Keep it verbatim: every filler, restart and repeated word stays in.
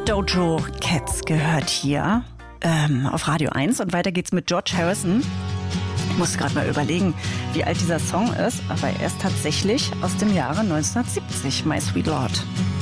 Doja Cats gehört hier ähm, auf Radio eins und weiter geht's mit George Harrison. Ich muss gerade mal überlegen, wie alt dieser Song ist, aber er ist tatsächlich aus dem Jahre neunzehnhundertsiebzig, My Sweet Lord.